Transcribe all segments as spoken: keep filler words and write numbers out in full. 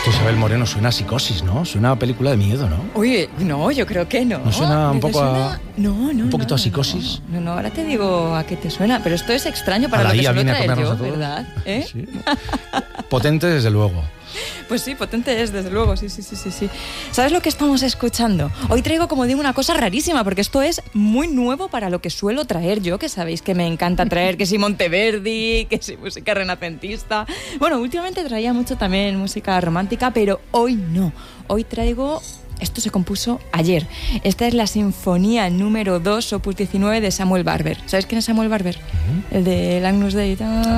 Esto, Isabel Moreno, suena a Psicosis, ¿no? Suena a película de miedo, ¿no? Oye, no, yo creo que no. ¿No suena un poco suena? a... No, no, un poquito no, a Psicosis? No, no, no, ahora te digo a qué te suena, pero esto es extraño para a lo la que I A suelo viene a traer comernos yo, a todos. ¿verdad? ¿Eh? Sí. Potente, desde luego. Pues sí, potente es, desde luego, sí, sí, sí, sí, sí. ¿Sabes lo que estamos escuchando? Hoy traigo, como digo, una cosa rarísima, porque esto es muy nuevo para lo que suelo traer yo, que sabéis que me encanta traer, que si Monteverdi, que si música renacentista. Bueno, últimamente traía mucho también música romántica, pero hoy no. Hoy traigo... Esto se compuso ayer. Esta es la Sinfonía número dos, opus diecinueve, de Samuel Barber. ¿Sabes quién es Samuel Barber? Uh-huh. El de Agnus Dei.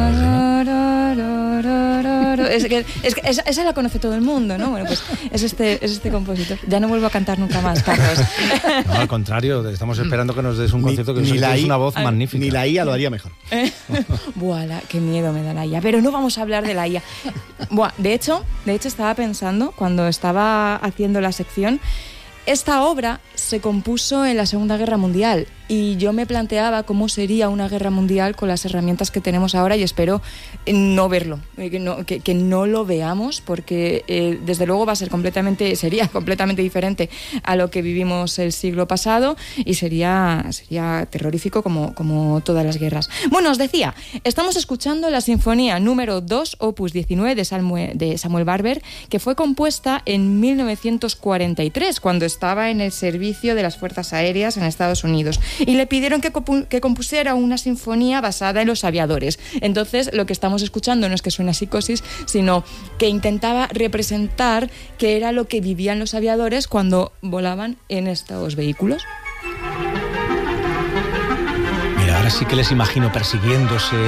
Es que, es que esa, esa la conoce todo el mundo, ¿no? Bueno, pues es este, es este compositor. Ya no vuelvo a cantar nunca más, Carlos. No, al contrario, estamos esperando que nos des un concierto que ni es I, una voz ay, magnífica. Ni la I A lo haría mejor. Buah, qué miedo me da la I A. Pero no vamos a hablar de la I A. Buah, de hecho, de hecho estaba pensando, cuando estaba haciendo la sección, esta obra se compuso en la Segunda Guerra Mundial y yo me planteaba cómo sería una guerra mundial con las herramientas que tenemos ahora y espero no verlo, que no, que, que no lo veamos porque eh, desde luego va a ser completamente, sería completamente diferente a lo que vivimos el siglo pasado y sería, sería terrorífico como, como todas las guerras. Bueno, os decía, estamos escuchando la Sinfonía número dos, opus diecinueve de Samuel, de Samuel Barber, que fue compuesta en mil novecientos cuarenta y tres, cuando estaba en el servicio de las Fuerzas Aéreas en Estados Unidos. Y le pidieron que, compu- que compusiera una sinfonía basada en los aviadores. Entonces, lo que estamos escuchando no es que suene a Psicosis, sino que intentaba representar qué era lo que vivían los aviadores cuando volaban en estos vehículos. Mira, ahora sí que les imagino persiguiéndose...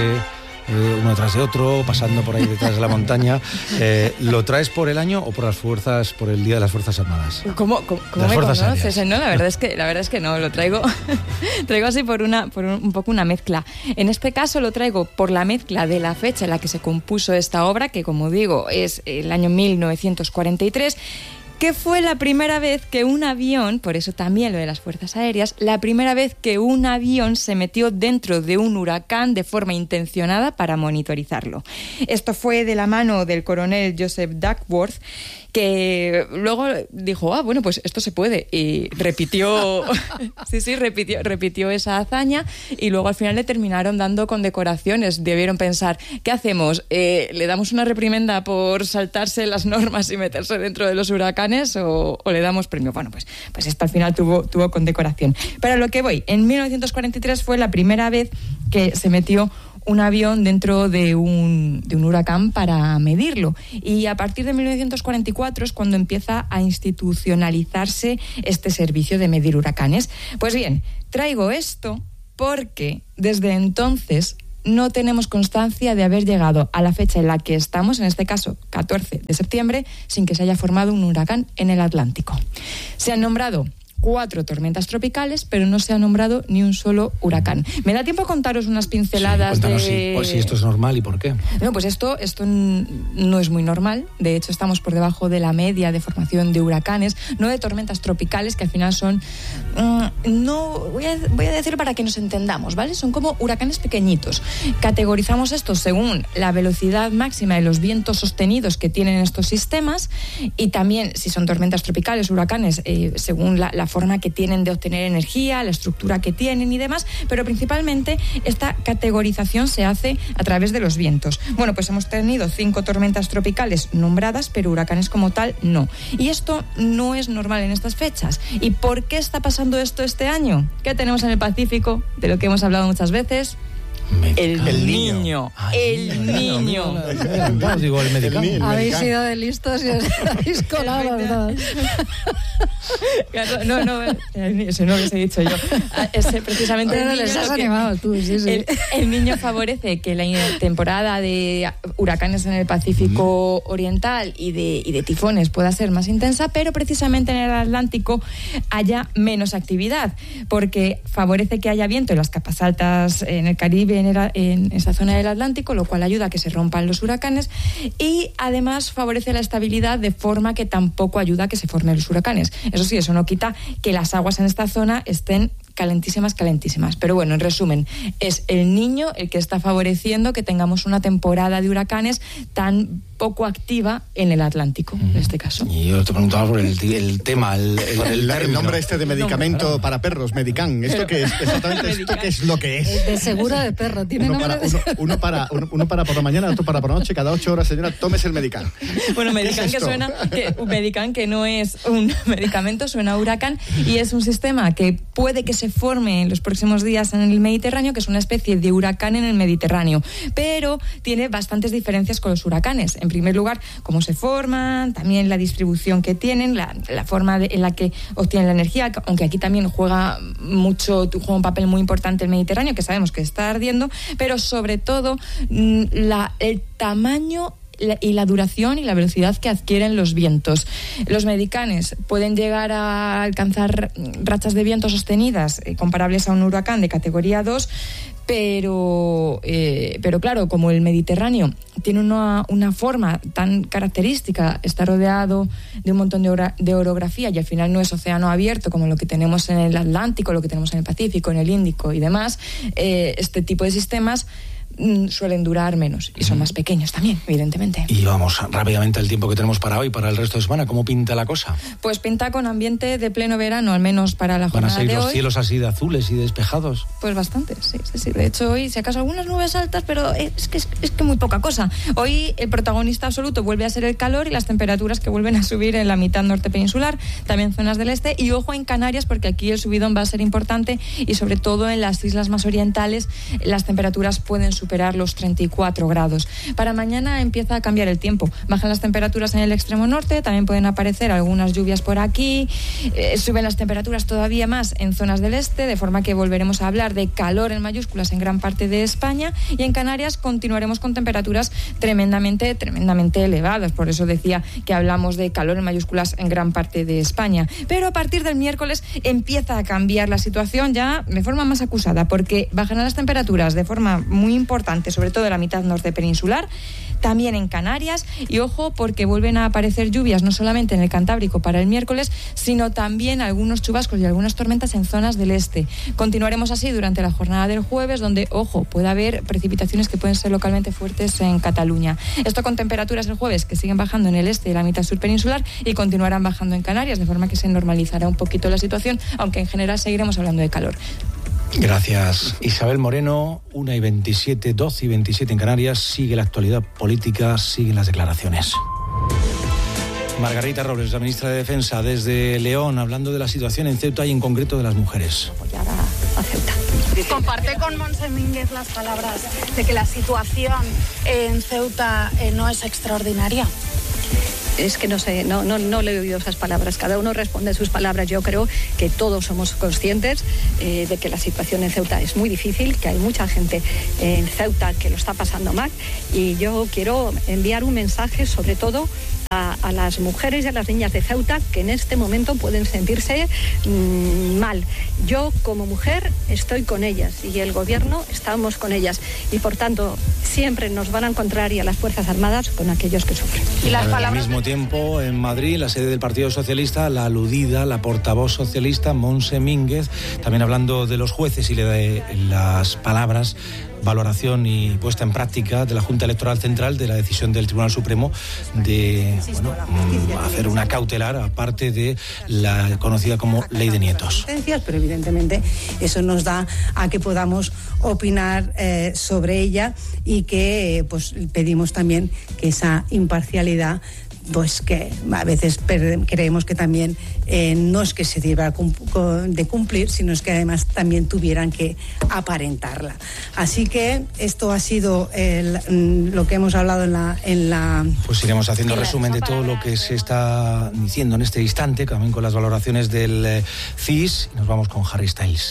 Eh, uno tras de otro, pasando por ahí detrás de la montaña. Eh, ¿Lo traes por el año o por las fuerzas, por el Día de las Fuerzas Armadas? ¿Cómo, cómo, cómo me conoces? No, la verdad es que la verdad es que no, lo traigo traigo así por una por un, un poco una mezcla. En este caso lo traigo por la mezcla de la fecha en la que se compuso esta obra, que como digo es el año mil novecientos cuarenta y tres. Que fue la primera vez que un avión, por eso también lo de las Fuerzas Aéreas, la primera vez que un avión se metió dentro de un huracán de forma intencionada para monitorizarlo. Esto fue de la mano del coronel Joseph Duckworth, que luego dijo, ah, bueno, pues esto se puede, y repitió, sí, sí, repitió, repitió esa hazaña, y luego al final le terminaron dando condecoraciones. Debieron pensar, ¿qué hacemos? Eh, ¿Le damos una reprimenda por saltarse las normas y meterse dentro de los huracanes o, o le damos premio? Bueno, pues, pues esto al final tuvo, tuvo condecoración. Pero a lo que voy, en mil novecientos cuarenta y tres fue la primera vez que se metió un avión dentro de un, de un huracán para medirlo. Y a partir de mil novecientos cuarenta y cuatro es cuando empieza a institucionalizarse este servicio de medir huracanes. Pues bien, traigo esto porque desde entonces no tenemos constancia de haber llegado a la fecha en la que estamos, en este caso catorce de septiembre, sin que se haya formado un huracán en el Atlántico. Se han nombrado cuatro tormentas tropicales, pero no se ha nombrado ni un solo huracán. ¿Me da tiempo a contaros unas pinceladas? Sí, cuéntanos de... si, si esto es normal y por qué. No, pues esto, esto no es muy normal. De hecho, estamos por debajo de la media de formación de huracanes, no de tormentas tropicales, que al final son... Mmm, no voy a, voy a decir para que nos entendamos, ¿vale? Son como huracanes pequeñitos. Categorizamos estos según la velocidad máxima de los vientos sostenidos que tienen estos sistemas y también, si son tormentas tropicales, huracanes, eh, según la, la forma que tienen de obtener energía, la estructura que tienen y demás, pero principalmente esta categorización se hace a través de los vientos. Bueno, pues hemos tenido cinco tormentas tropicales nombradas, pero huracanes como tal no. Y esto no es normal en estas fechas. ¿Y por qué está pasando esto este año? ¿Qué tenemos en el Pacífico? De lo que hemos hablado muchas veces. El, el niño, niño. Ay, el niño. niño. El digo, el medicamento. Habéis sido de listos y os habéis colado, ¿verdad? No, no, eso no lo he dicho yo. Ese, precisamente bueno, el niño, les has que, animado tú, sí, sí. El, el niño favorece que la temporada de huracanes en el Pacífico mm. Oriental y de, y de tifones pueda ser más intensa, pero precisamente en el Atlántico haya menos actividad, porque favorece que haya viento en las capas altas en el Caribe, en, el, en esa zona del Atlántico, lo cual ayuda a que se rompan los huracanes y además favorece la estabilidad de forma que tampoco ayuda a que se formen los huracanes. Eso sí, eso no quita que las aguas en esta zona estén calentísimas, calentísimas. Pero bueno, en resumen, es el niño el que está favoreciendo que tengamos una temporada de huracanes tan poco activa en el Atlántico, uh-huh. en este caso. Y yo te preguntaba por el, el tema, el, el, el, el nombre este de medicamento no, claro. para perros, Medican. ¿Esto qué es? Exactamente, ¿esto qué es lo que es? De seguro de perro, tiene uno nombre para, de... uno, uno, para, uno, uno para por la mañana, otro para por la noche, cada ocho horas, señora, tómese el Medican. Bueno, Medican es que suena, que, Medican que no es un medicamento, suena a huracán, y es un sistema que puede que se forme en los próximos días en el Mediterráneo, que es una especie de huracán en el Mediterráneo, pero tiene bastantes diferencias con los huracanes. En primer lugar, cómo se forman, también la distribución que tienen, la, la forma de, en la que obtienen la energía, aunque aquí también juega mucho, juega un papel muy importante el Mediterráneo, que sabemos que está ardiendo, pero sobre todo la, el tamaño y la duración y la velocidad que adquieren los vientos. Los medicanes pueden llegar a alcanzar rachas de viento sostenidas eh, comparables a un huracán de categoría dos, pero, eh, pero claro, como el Mediterráneo tiene una, una forma tan característica, está rodeado de un montón de, ora, de orografía y al final no es océano abierto como lo que tenemos en el Atlántico, lo que tenemos en el Pacífico, en el Índico y demás, eh, este tipo de sistemas suelen durar menos y son más pequeños también, evidentemente. Y vamos rápidamente al tiempo que tenemos para hoy, para el resto de semana. ¿Cómo pinta la cosa? Pues pinta con ambiente de pleno verano, al menos para la jornada de hoy. ¿Van a seguir los cielos así de azules y despejados? Pues bastante, sí, sí, sí. De hecho, hoy, si acaso algunas nubes altas, pero es que, es, es que muy poca cosa. Hoy el protagonista absoluto vuelve a ser el calor y las temperaturas que vuelven a subir en la mitad norte peninsular, también zonas del este, y ojo en Canarias, porque aquí el subidón va a ser importante y sobre todo en las islas más orientales las temperaturas pueden superar los treinta y cuatro grados. Para mañana empieza a cambiar el tiempo. Bajan las temperaturas en el extremo norte, también pueden aparecer algunas lluvias por aquí, eh, suben las temperaturas todavía más en zonas del este, de forma que volveremos a hablar de calor en mayúsculas en gran parte de España, y en Canarias continuaremos con temperaturas tremendamente, tremendamente elevadas. Por eso decía que hablamos de calor en mayúsculas en gran parte de España. Pero a partir del miércoles empieza a cambiar la situación ya de forma más acusada, porque bajarán las temperaturas de forma muy importante, sobre todo en la mitad norte peninsular, también en Canarias, y ojo porque vuelven a aparecer lluvias no solamente en el Cantábrico para el miércoles, sino también algunos chubascos y algunas tormentas en zonas del este. Continuaremos así durante la jornada del jueves, donde, ojo, puede haber precipitaciones que pueden ser localmente fuertes en Cataluña. Esto con temperaturas el jueves que siguen bajando en el este y la mitad sur peninsular y continuarán bajando en Canarias, de forma que se normalizará un poquito la situación, aunque en general seguiremos hablando de calor. Gracias, Isabel Moreno. Una y veintisiete, doce y veintisiete en Canarias. Sigue la actualidad política, siguen las declaraciones. Margarita Robles, la ministra de Defensa, desde León, hablando de la situación en Ceuta y en concreto de las mujeres. Apoyar a, a Ceuta. Comparte con Montse Mínguez las palabras de que la situación en Ceuta eh, no es extraordinaria. Es que no sé, no, no, no le he oído esas palabras. Cada uno responde sus palabras. Yo creo que todos somos conscientes eh, de que la situación en Ceuta es muy difícil, que hay mucha gente en Ceuta que lo está pasando mal. Y yo quiero enviar un mensaje, sobre todo a, a las mujeres y a las niñas de Ceuta que en este momento pueden sentirse mmm, mal. Yo, como mujer, estoy con ellas y el gobierno estamos con ellas. Y por tanto, siempre nos van a encontrar, y a las Fuerzas Armadas, con aquellos que sufren. Y las palabras de... tiempo en Madrid, la sede del Partido Socialista, la aludida, la portavoz socialista Montse Mínguez, también hablando de los jueces y de las palabras, valoración y puesta en práctica de la Junta Electoral Central de la decisión del Tribunal Supremo de bueno, hacer una cautelar aparte de la conocida como Ley de Nietos. Pero evidentemente eso nos da a que podamos opinar eh, sobre ella y que pues pedimos también que esa imparcialidad, pues que a veces creemos que también eh, no es que se deba de cumplir, sino es que además también tuvieran que aparentarla. Así que esto ha sido el, lo que hemos hablado en la... En la pues iremos haciendo resumen de todo lo que se está diciendo en este instante, también con las valoraciones del eh, C I S, y nos vamos con Harry Styles.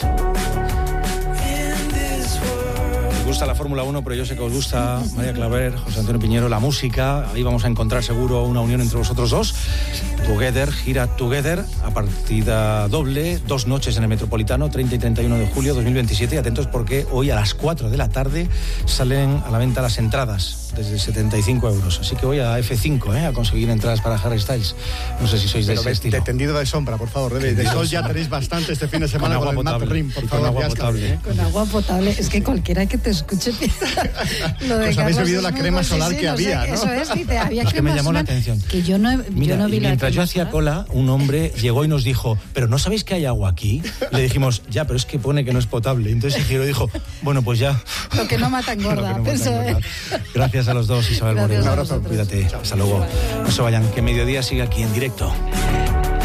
Os gusta la Fórmula uno, pero yo sé que os gusta María Claver, José Antonio Piñero, la música. Ahí vamos a encontrar seguro una unión entre vosotros dos. Together, gira Together, a partida doble, dos noches en el Metropolitano, treinta y treinta y uno de julio de dos mil veintisiete. Y atentos porque hoy a las cuatro de la tarde salen a la venta las entradas desde setenta y cinco euros. Así que voy a F cinco ¿eh? a conseguir entradas para Harry Styles. No sé si sois de pero ese de, estilo. De tendido de sombra, por favor. De, de sol ya tenéis bastante este fin de semana con, con el Matt Rim, por y favor. Con agua potable. ¿eh? Con agua potable. Es que cualquiera que te escuché. Lo de Os habéis Carlos bebido es la muy crema bueno, solar sí, que sí, había, sé, ¿no? Eso es, dice, había Es que me crema llamó la solar, atención. Que yo no, Mira, yo no vi y la mientras yo crema hacía solar. cola, un hombre llegó y nos dijo, pero ¿no sabéis que hay agua aquí? Le dijimos, ya, pero es que pone que no es potable. Entonces Igiro dijo, bueno, pues ya. Lo que no mata engorda. Lo que no mata Eso engorda. es. Gracias a los dos, Isabel Gracias Moreno. a Un abrazo. vosotros. Cuídate, hasta luego. No se vayan, que Mediodía sigue aquí en directo.